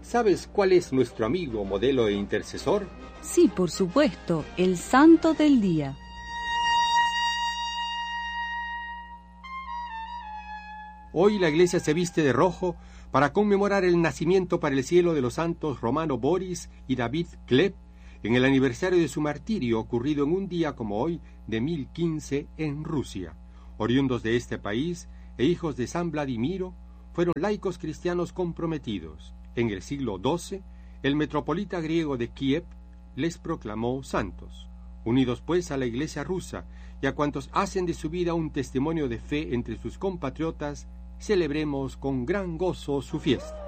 ¿Sabes cuál es nuestro amigo, modelo e intercesor? Sí, por supuesto, el santo del día. Hoy la iglesia se viste de rojo para conmemorar el nacimiento para el cielo de los santos Romano Boris y David Kleb, en el aniversario de su martirio ocurrido en un día como hoy de 1015 en Rusia. Oriundos de este país e hijos de San Vladimiro, fueron laicos cristianos comprometidos. En el siglo XII, el metropolita griego de Kiev les proclamó santos. Unidos pues a la iglesia rusa y a cuantos hacen de su vida un testimonio de fe entre sus compatriotas, celebremos con gran gozo su fiesta.